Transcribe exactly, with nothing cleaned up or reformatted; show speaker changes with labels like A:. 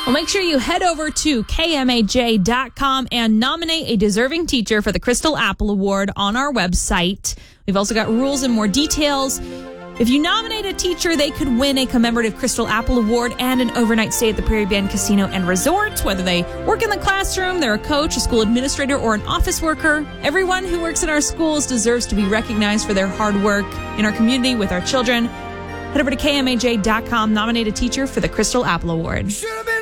A: Well, make sure you head over to K M A J dot com and nominate a deserving teacher for the Crystal Apple Award on our website. We've also got rules and more details. If you nominate a teacher, they could win a commemorative Crystal Apple Award and an overnight stay at the Prairie Band Casino and Resort. Whether they work in the classroom, they're a coach, a school administrator, or an office worker, everyone who works in our schools deserves to be recognized for their hard work in our community with our children. Head over to K M A J dot com, nominate a teacher for the Crystal Apple Award.